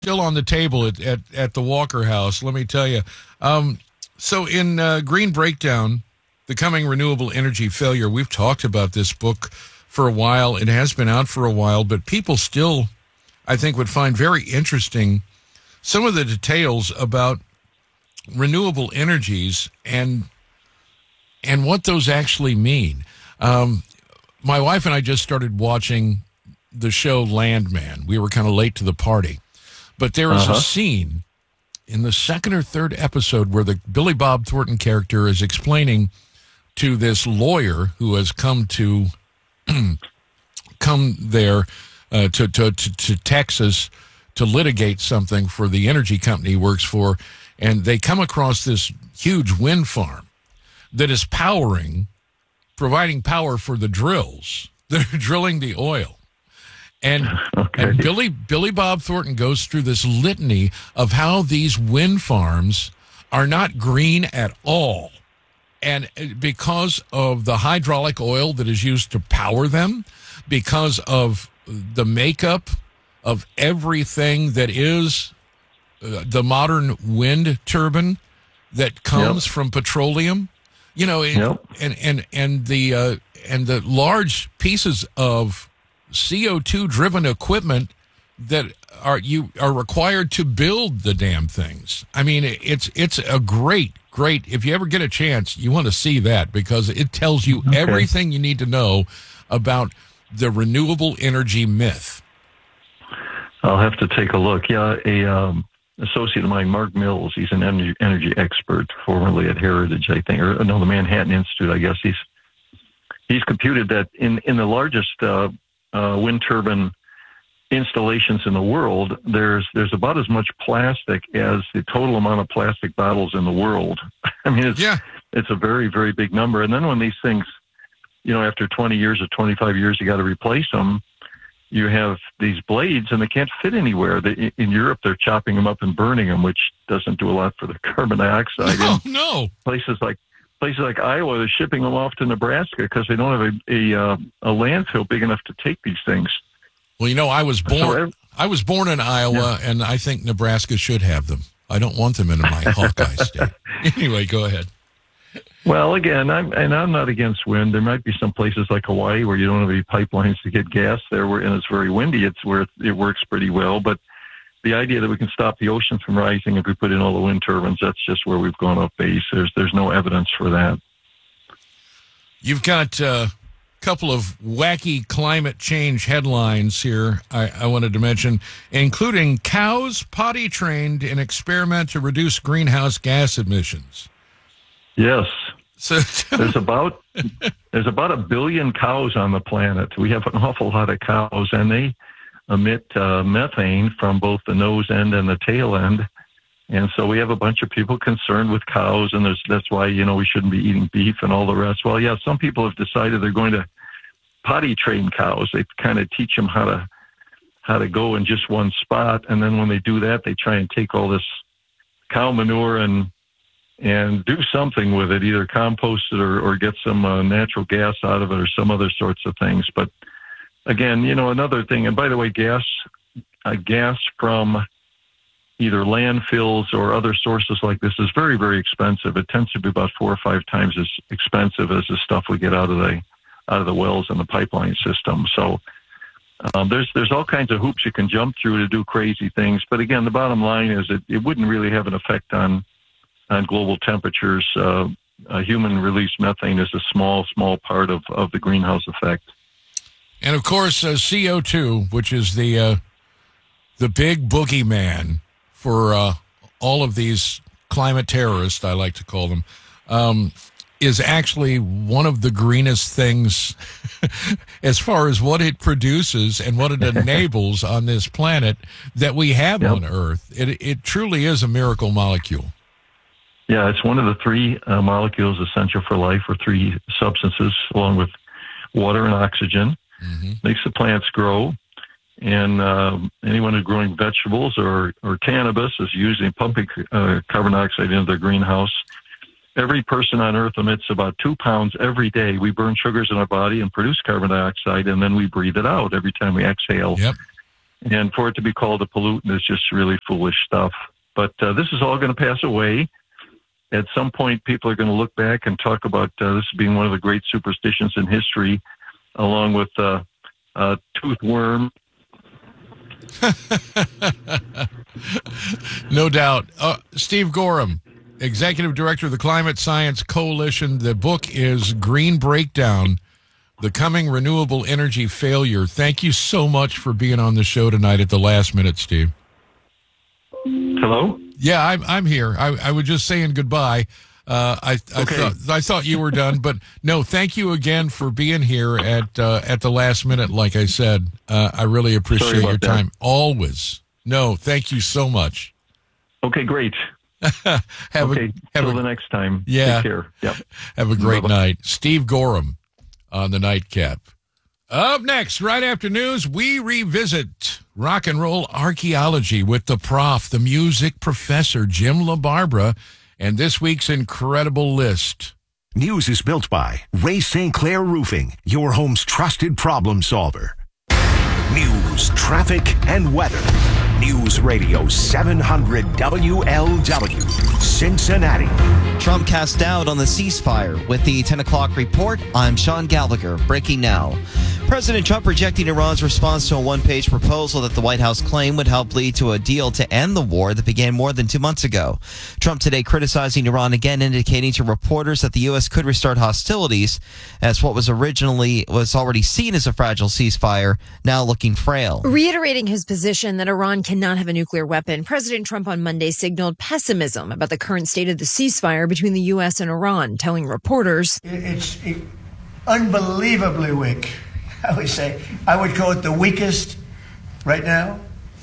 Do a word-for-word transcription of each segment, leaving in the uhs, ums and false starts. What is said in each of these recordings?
still on the table at, at, at the Walker House, let me tell you. Um, so in uh, Green Breakdown, The Coming Renewable Energy Failure, we've talked about this book for a while. It has been out for a while, but people still, I think, would find very interesting some of the details about renewable energies and and what those actually mean. Um, my wife and I just started watching the show Landman. We were kind of late to the party. But there is uh-huh. a scene in the second or third episode where the Billy Bob Thornton character is explaining to this lawyer who has come to come there uh, to, to, to, to Texas to litigate something for the energy company he works for, and they come across this huge wind farm that is powering, providing power for the drills that are drilling the oil. And, okay. and Billy Billy Bob Thornton goes through this litany of how these wind farms are not green at all. And because of the hydraulic oil that is used to power them, because of the makeup of everything that is uh, the modern wind turbine that comes yep. from petroleum, you know, yep. and, and, and the, uh, and the large pieces of C O two driven equipment that are you are required to build the damn things. I mean, it's it's a great, great. If you ever get a chance, you want to see that because it tells you okay. everything you need to know about the renewable energy myth. I'll have to take a look. Yeah, a um, associate of mine, Mark Mills, he's an energy, energy expert, formerly at Heritage, I think, or no, the Manhattan Institute, I guess. He's he's computed that in in the largest uh, uh, wind turbine installations in the world, there's there's about as much plastic as the total amount of plastic bottles in the world. I mean, it's yeah. it's a very, very big number. And then when these things, you know, after twenty years or twenty-five years, you got to replace them. You have these blades, and they can't fit anywhere. They, in Europe, they're chopping them up and burning them, which doesn't do a lot for the carbon dioxide. No, no. Places like places like Iowa, they're shipping them off to Nebraska because they don't have a a, uh, a landfill big enough to take these things. Well, you know, I was born. So every, I was born in Iowa, yeah. and I think Nebraska should have them. I don't want them in my Hawkeye state. Anyway, go ahead. Well, again, I'm and I'm not against wind. There might be some places like Hawaii where you don't have any pipelines to get gas there, where and it's very windy. It's where it, it works pretty well. But the idea that we can stop the ocean from rising if we put in all the wind turbines, that's just where we've gone off base. There's there's no evidence for that. You've got a couple of wacky climate change headlines here I, I wanted to mention, including cows potty trained in experiment to reduce greenhouse gas emissions. Yes. So there's about there's about a billion cows on the planet. We have an awful lot of cows, and they emit uh, methane from both the nose end and the tail end. And so we have a bunch of people concerned with cows, and there's, that's why, you know, we shouldn't be eating beef and all the rest. Well, yeah, some people have decided they're going to potty train cows. They kind of teach them how to how to go in just one spot, and then when they do that, they try and take all this cow manure and and do something with it, either compost it or, or get some uh, natural gas out of it or some other sorts of things. But again, you know, another thing, and by the way, gas, uh, gas from either landfills or other sources like this is very, very expensive. It tends to be about four or five times as expensive as the stuff we get out of the out of the wells and the pipeline system. So um, there's there's all kinds of hoops you can jump through to do crazy things. But again, the bottom line is it, it wouldn't really have an effect on on global temperatures. Uh, uh, human released methane is a small, small part of, of the greenhouse effect. And of course, uh, C O two, which is the uh, the big boogeyman for uh, all of these climate terrorists, I like to call them, um, is actually one of the greenest things as far as what it produces and what it enables on this planet that we have yep. on Earth. It, it truly is a miracle molecule. Yeah, it's one of the three uh, molecules essential for life, or three substances, along with water and oxygen. Mm-hmm. Makes the plants grow. And uh, anyone who's growing vegetables or, or cannabis is using pumping uh, carbon dioxide into their greenhouse. Every person on Earth emits about two pounds every day. We burn sugars in our body and produce carbon dioxide, and then we breathe it out every time we exhale. Yep. And for it to be called a pollutant is just really foolish stuff. But uh, this is all going to pass away. At some point, people are going to look back and talk about uh, this being one of the great superstitions in history, along with uh, uh, tooth worm. No doubt. Uh, Steve Gorham, Executive Director of the Climate Science Coalition. The book is Green Breakdown, The Coming Renewable Energy Failure. Thank you so much for being on the show tonight at the last minute, Steve. Hello? Yeah, I'm, I'm here. I, I was just saying goodbye. Uh, I, I, okay. thought, I thought you were done, but no, thank you again for being here at uh, at the last minute. Like I said, uh, I really appreciate your time. That. Always. No, thank you so much. Okay, great. have okay, a, have till a, the next time. Yeah. Take care. Yep. Have a great Bye-bye. night. Steve Gorham on the Nightcap. Up next, right after news, we revisit rock and roll archaeology with the prof, the music professor, Jim LaBarbera, and this week's incredible list. News is built by Ray Saint Clair Roofing, your home's trusted problem solver. News, traffic, and weather. News Radio seven hundred W L W, Cincinnati. Trump cast doubt on the ceasefire. With the ten o'clock report, I'm Sean Gallagher. Breaking now. President Trump rejecting Iran's response to a one-page proposal that the White House claimed would help lead to a deal to end the war that began more than two months ago. Trump today criticizing Iran again, indicating to reporters that the U S could restart hostilities as what was originally was already seen as a fragile ceasefire, now looking frail. Reiterating his position that Iran cannot have a nuclear weapon, President Trump on Monday signaled pessimism about the current state of the ceasefire between the U S and Iran, telling reporters, It's unbelievably weak. I would say, I would call it the weakest right now.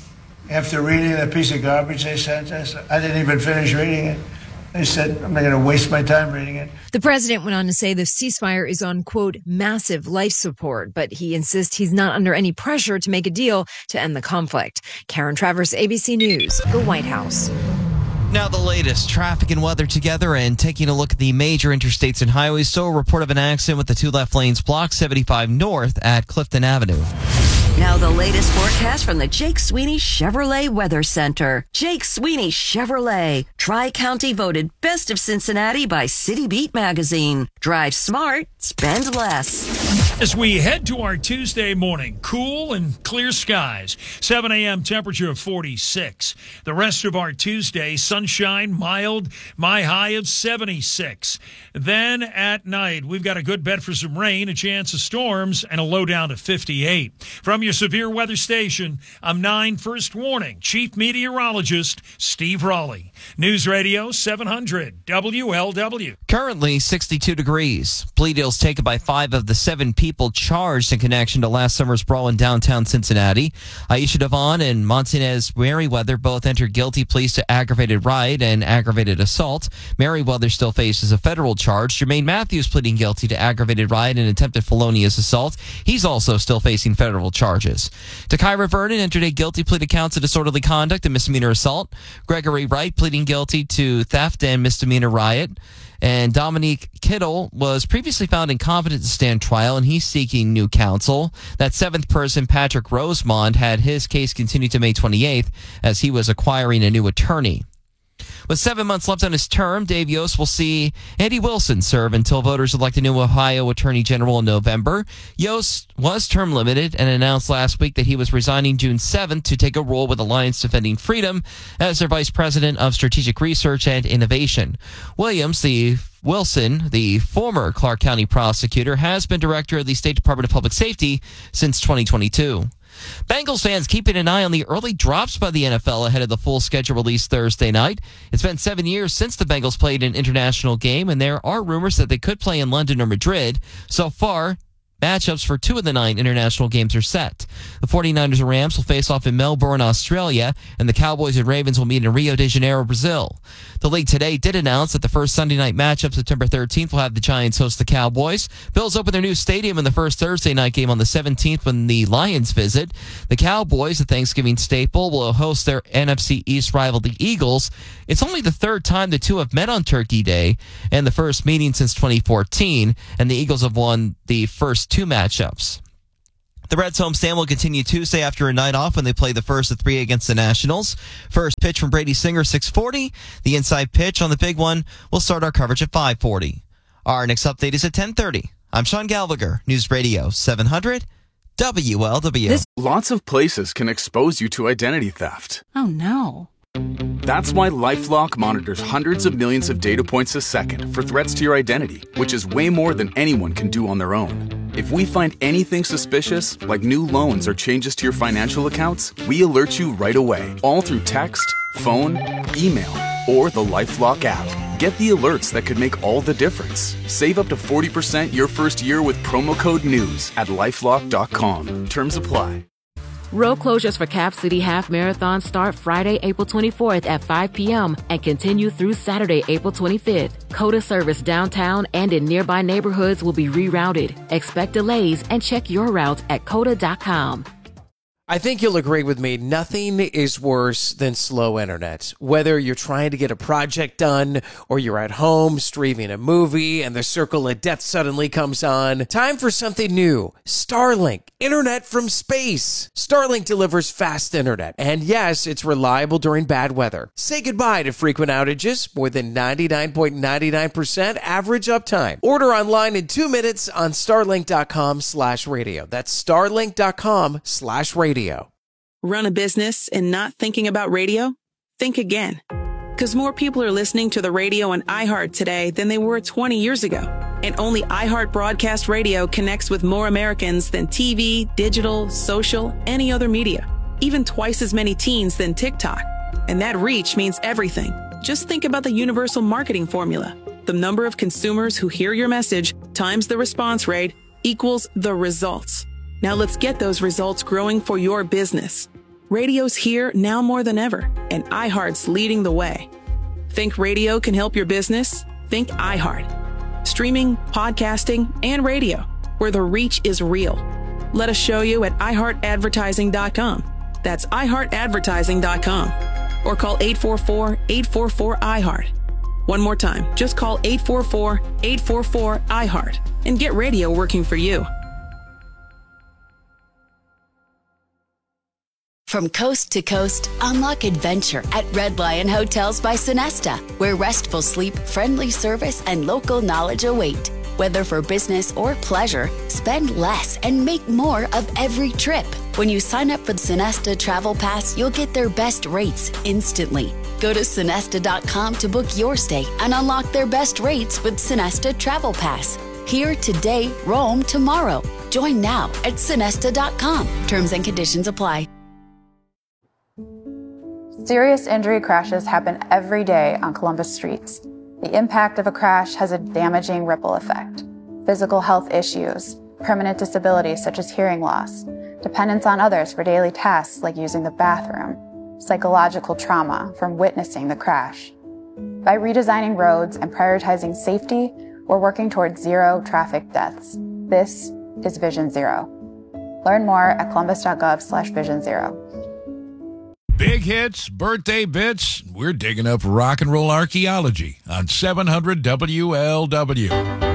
After reading that piece of garbage they sent us, I didn't even finish reading it. They said, I'm not going to waste my time reading it. The president went on to say the ceasefire is on, quote, massive life support, but he insists he's not under any pressure to make a deal to end the conflict. Karen Travers, A B C News, the White House. Now the latest traffic and weather together, and taking a look at the major interstates and highways. So a report of an accident with the two left lanes blocked seventy-five north at Clifton Avenue. Now the latest forecast from the Jake Sweeney Chevrolet Weather Center. Jake Sweeney Chevrolet. Tri-County voted Best of Cincinnati by City Beat magazine. Drive smart, spend less. As we head to our Tuesday morning, cool and clear skies. seven a.m. temperature of forty-six. The rest of our Tuesday, sunshine, mild, my high of seventy-six. Then at night, we've got a good bet for some rain, a chance of storms, and a low down to fifty-eight. From your severe weather station, I'm nine First Warning Chief Meteorologist Steve Raleigh. News Radio seven hundred W L W. Currently sixty-two degrees. Plea deals taken by five of the seven people charged in connection to last summer's brawl in downtown Cincinnati. Aisha Devon and Montanez Merriweather both entered guilty pleas to aggravated riot and aggravated assault. Merriweather still faces a federal charge. Jermaine Matthews pleading guilty to aggravated riot and attempted felonious assault. He's also still facing federal charges. Takira Vernon entered a guilty plea to counts of disorderly conduct and misdemeanor assault. Gregory Wright pleading guilty to theft and misdemeanor riot. And Dominique Kittle was previously found incompetent to stand trial, and he's seeking new counsel. That seventh person, Patrick Rosemond, had his case continue to May twenty-eighth as he was acquiring a new attorney. With seven months left on his term, Dave Yost will see Andy Wilson serve until voters elect a new Ohio Attorney General in November. Yost was term limited and announced last week that he was resigning June seventh to take a role with Alliance Defending Freedom as their Vice President of Strategic Research and Innovation. Williams, the Wilson, the former Clark County prosecutor, has been director of the State Department of Public Safety since twenty twenty-two. Bengals fans keeping an eye on the early drops by the N F L ahead of the full schedule release Thursday night. It's been seven years since the Bengals played an international game, and there are rumors that they could play in London or Madrid. So far, matchups for two of the nine international games are set. The 49ers and Rams will face off in Melbourne, Australia, and the Cowboys and Ravens will meet in Rio de Janeiro, Brazil. The league today did announce that the first Sunday night matchup, September thirteenth, will have the Giants host the Cowboys. Bills open their new stadium in the first Thursday night game on the seventeenth when the Lions visit. The Cowboys, the Thanksgiving staple, will host their N F C East rival, the Eagles. It's only the third time the two have met on Turkey Day, and the first meeting since twenty fourteen, and the Eagles have won the first two matchups. The Reds homestand will continue Tuesday after a night off when they play the first of three against the Nationals. First pitch from Brady Singer, six forty. The inside pitch on the big one will start our coverage at five forty. Our next update is at ten thirty. I'm Sean Gallagher, News Radio seven hundred W L W. This- Lots of places can expose you to identity theft. Oh, no. That's why LifeLock monitors hundreds of millions of data points a second for threats to your identity, which is way more than anyone can do on their own. If we find anything suspicious, like new loans or changes to your financial accounts, we alert you right away, all through text, phone, email, or the LifeLock app. Get the alerts that could make all the difference. Save up to forty percent your first year with promo code NEWS at LifeLock dot com. Terms apply. Road closures for Cap City Half Marathon start Friday, April twenty-fourth at five p.m. and continue through Saturday, April twenty-fifth. COTA service downtown and in nearby neighborhoods will be rerouted. Expect delays and check your route at COTA dot com. I think you'll agree with me, nothing is worse than slow internet. Whether you're trying to get a project done or you're at home streaming a movie and the circle of death suddenly comes on, time for something new. Starlink, internet from space. Starlink delivers fast internet, and yes, it's reliable during bad weather. Say goodbye to frequent outages, more than ninety-nine point nine nine percent average uptime. Order online in two minutes on starlink dot com slash radio. That's starlink dot com slash radio. Run a business and not thinking about radio? Think again. Because more people are listening to the radio on iHeart today than they were twenty years ago. And only iHeart Broadcast Radio connects with more Americans than T V, digital, social, any other media. Even twice as many teens than TikTok. And that reach means everything. Just think about the universal marketing formula. The number of consumers who hear your message times the response rate equals the results. Now let's get those results growing for your business. Radio's here now more than ever, and iHeart's leading the way. Think radio can help your business? Think iHeart. Streaming, podcasting, and radio, where the reach is real. Let us show you at i heart advertising dot com. That's i heart advertising dot com. Or call eight four four, eight four four, I heart. One more time, just call eight four four, eight four four, I heart and get radio working for you. From coast to coast, unlock adventure at Red Lion Hotels by Sonesta, where restful sleep, friendly service, and local knowledge await. Whether for business or pleasure, spend less and make more of every trip. When you sign up for the Sonesta Travel Pass, you'll get their best rates instantly. Go to Sonesta dot com to book your stay and unlock their best rates with Sonesta Travel Pass. Here today, roam tomorrow. Join now at Sonesta dot com. Terms and conditions apply. Serious injury crashes happen every day on Columbus streets. The impact of a crash has a damaging ripple effect. Physical health issues, permanent disabilities such as hearing loss, dependence on others for daily tasks like using the bathroom, psychological trauma from witnessing the crash. By redesigning roads and prioritizing safety, we're working towards zero traffic deaths. This is Vision Zero. Learn more at columbus dot gov slash vision zero. Big hits, birthday bits. We're digging up rock and roll archaeology on seven hundred W L W.